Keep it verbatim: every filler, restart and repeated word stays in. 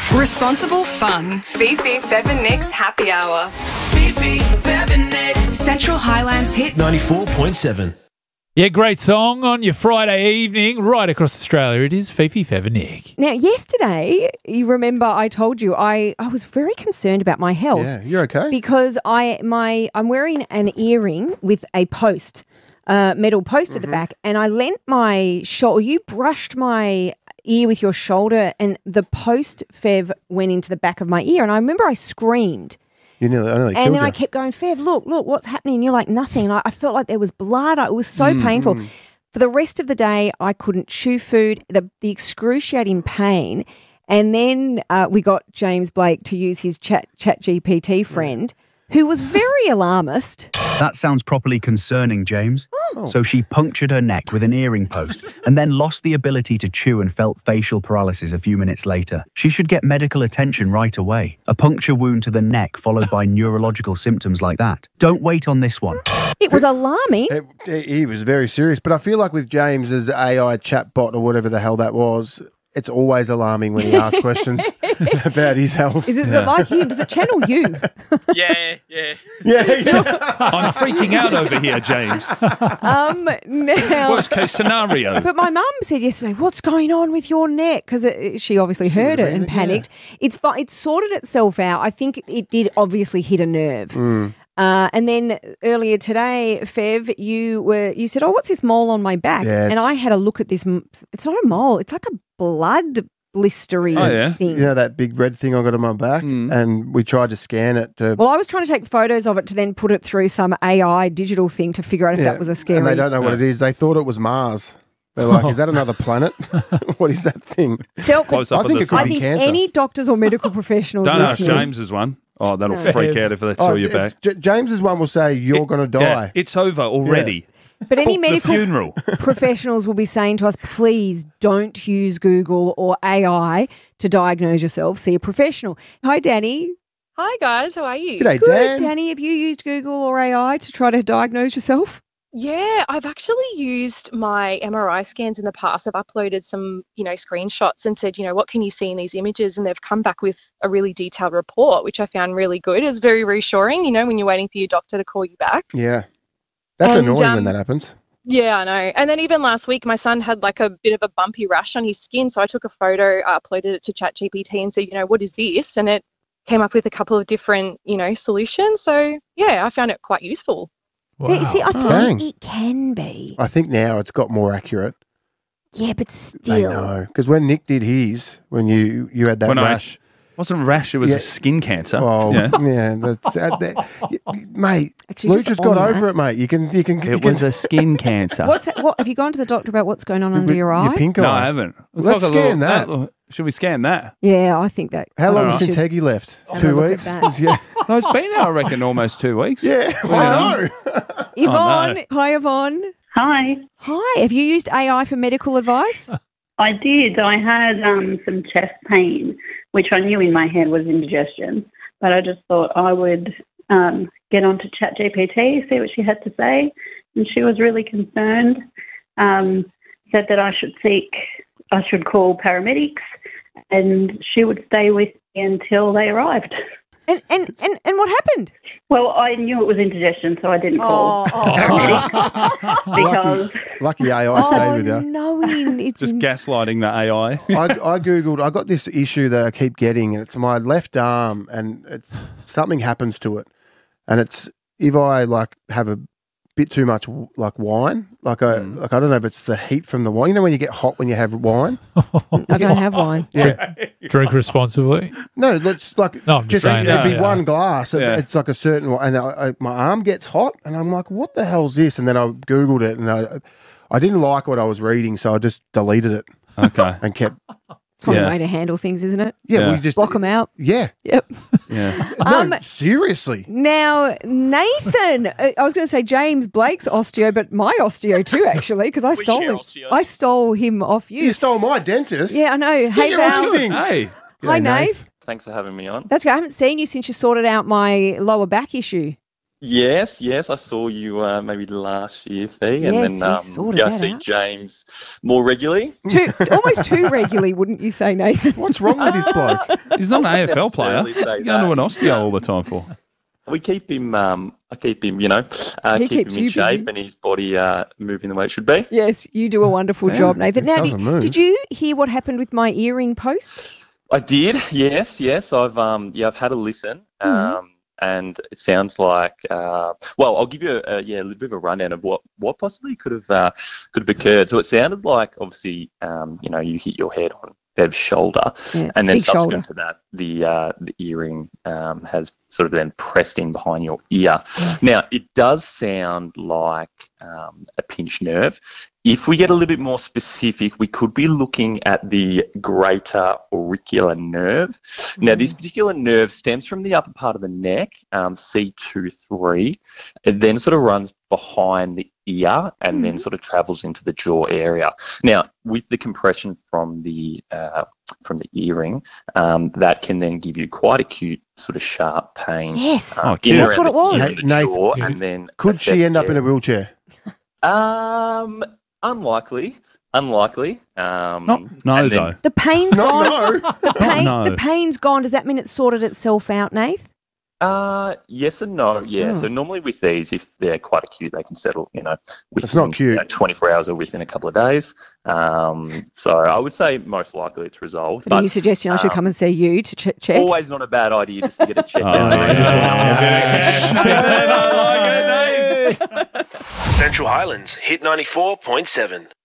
Responsible fun. Fifi, Fev and Nick's Happy Hour. Fifi, Fev and Nick. Central Highlands hit ninety-four point seven. Yeah, great song on your Friday evening right across Australia. It is Fifi, Fev and Nick. Now, yesterday, you remember I told you I, I was very concerned about my health. Yeah, you're okay. Because I my I'm wearing an earring with a post, uh, metal post mm-hmm. at the back, and I leant my shoulder. You brushed my ear with your shoulder, and the post, Fev, went into the back of my ear, and I remember I screamed. You nearly, I nearly and killed then you. I kept going, Fev, look, look, what's happening? And you're like, nothing. And I, I felt like there was blood. It was so mm, painful. Mm. For the rest of the day, I couldn't chew food, the, the excruciating pain. And then uh, we got James Blake to use his chat, chat G P T friend, who was very alarmist. That sounds properly concerning, James. Oh. So she punctured her neck with an earring post and then lost the ability to chew and felt facial paralysis a few minutes later. She should get medical attention right away. A puncture wound to the neck followed by neurological symptoms like that. Don't wait on this one. It was alarming. It, it, he was very serious. But I feel like with James's A I chatbot or whatever the hell that was, it's always alarming when he asks questions about his health. Is it, is it like him? Does it channel you? yeah, yeah. Yeah, yeah. I'm freaking out over here, James. Um, now, worst case scenario. But my mum said yesterday, what's going on with your neck? Because she obviously she heard it and it, panicked. Yeah. It's fi- It's sorted itself out. I think it did obviously hit a nerve. Mm. Uh, and then earlier today, Fev, you were you said, oh, what's this mole on my back? Yeah, and I had a look at this. It's not a mole. It's like a blood blistery oh, yeah. thing. You know that big red thing I got on my back? Mm. And we tried to scan it. To... Well, I was trying to take photos of it to then put it through some A I digital thing to figure out if yeah. that was a scary... And they don't know what it is. They thought it was Mars. They're like, is that another planet? What is that thing? So, Close up I think it could I be think cancer. any doctors or medical professionals Don't ask listening, James's one. Oh, that'll No. freak out if that's Oh, all your back. J- James's one will say, you're going to die. Yeah, it's over already. Yeah. But any Book the medical funeral. professionals will be saying to us, please don't use Google or A I to diagnose yourself. See a professional. Hi, Danny. Hi, guys. How are you? G'day, Good, Dan. Danny. Have you used Google or A I to try to diagnose yourself? Yeah, I've actually used my M R I scans in the past. I've uploaded some, you know, screenshots and said, you know, what can you see in these images? And they've come back with a really detailed report, which I found really good. It was very reassuring, you know, when you're waiting for your doctor to call you back. Yeah. That's And, annoying um, when that happens. Yeah, I know. And then even last week, my son had like a bit of a bumpy rash on his skin. So I took a photo, uh, uploaded it to ChatGPT and said, you know, what is this? And it came up with a couple of different, you know, solutions. So, yeah, I found it quite useful. Wow. Yeah, see, I think Dang. it, it can be. I think now it's got more accurate. Yeah, but I still. know. Because when Nick did his, when you, you had that When I- rash. Wasn't rash, it was Yeah. a skin cancer. Oh, yeah. yeah. That's, uh, that, y- y- mate, Actually, Luke just just on got that- over it, mate. You can, you can, you It can, was a skin cancer. What's what? Have you gone to the doctor about what's going on under your eye? Your pink No, eye. I haven't. Let's, Let's look at a scan little- that. little- Should we scan that? Yeah, I think that. How long Alright. since should Heggie left? have a Two look at weeks? that. Yeah. No, it's been, I reckon, almost two weeks. Yeah, I know. Yvonne. no. Hi, Yvonne. Hi. Hi. Have you used A I for medical advice? I did. I had um, some chest pain, which I knew in my head was indigestion, but I just thought I would um, get onto ChatGPT, see what she had to say, and she was really concerned. Um, said that I should seek, I should call paramedics, and she would stay with me until they arrived. And and, and, and what happened? Well, I knew it was indigestion, so I didn't call Oh, oh. paramedics because Lucky, lucky A I stayed Oh, with you. knowing it's Just gaslighting the A I. I, I googled. I got this issue that I keep getting, and it's my left arm, and it's something happens to it, and it's if I like have a bit too much like wine, like I Mm. like I don't know if it's the heat from the wine. You know when you get hot when you have wine. I don't have wine. Yeah, Drink responsibly. no, that's like No, I'm just saying it'd that, be yeah. one glass. and Yeah. It's like a certain one, and I, I, my arm gets hot, and I'm like, what the hell's this? And then I googled it, and I I didn't like what I was reading, so I just deleted it Okay. and kept. It's one Yeah. way to handle things, isn't it? Yeah, Yeah. we just Block them out. Yeah, Yep. Yeah. no, Um, seriously. Now, Nathan, uh, I was going to say James Blake's osteo, but my osteo too, actually, because I We stole share him. osteos. I stole him off you. You stole my dentist. Yeah, I know. Hey, Speaking of Val. things. Hey. Hi, G'day, Nave. Nave. Thanks for having me on. That's good. I haven't seen you since you sorted out my lower back issue. Yes, yes, I saw you uh, maybe last year, Fee, and Yes, then you um, sorted yeah, I that see out. James more regularly. Too, almost too regularly, wouldn't you say, Nathan? What's wrong with this bloke? He's not an A F L player. necessarily say He's going to an that. osteo all the time for. We keep him. Um, I keep him. You know, uh, He keep keeps him in you shape busy. and his body uh, moving the way it should be. Yes, you do a wonderful Yeah, job, Nathan. it Now, doesn't did, move. did you hear what happened with my earring post? I did. Yes, yes. I've um, yeah, I've had a listen. Um, Mm-hmm. And it sounds like, uh, well, I'll give you a, a yeah a little bit of a rundown of what, what possibly could have uh, could have occurred. So it sounded like, obviously, um, you know, you hit your head on Bev's shoulder, Yeah, it's a and then big shoulder. subsequent to that, the uh, the earring um, has sort of then pressed in behind your ear. Now, it does sound like um, a pinched nerve. If we get a little bit more specific, we could be looking at the greater auricular nerve. Now, this particular nerve stems from the upper part of the neck, um, C two three. It then sort of runs behind the ear and then sort of travels into the jaw area. Now, with the compression from the uh, from the earring, um, that can then give you quite acute sort of sharp pain. Yes, um, Oh, in cute. and That's what around it was. the ear Hey, and the Nathan, jaw, and then Could she affect end up in a their- wheelchair? Um, unlikely, unlikely. Um, Not no and then- though. The pain's No, gone. no. The pain, no. the pain's gone. Does that mean it's sorted itself out, Nath? Uh, yes and no. Yeah. Oh. So normally with these, if they're quite acute, they can settle. You know, within It's not cute. you know, twenty-four hours or within a couple of days. Um, so I would say most likely it's resolved. But are you But suggesting I should um, come and see you to ch- check? always not a bad idea just to get a check Oh, out. yeah, just wants I like it, Nathan. Central Highlands hit ninety-four point seven.